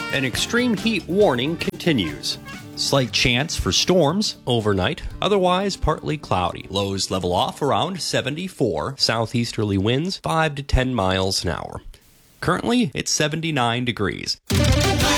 An extreme heat warning continues. Slight chance for storms overnight, otherwise partly cloudy. Lows level off around 74, southeasterly winds 5 to 10 miles an hour. Currently, it's 79 degrees.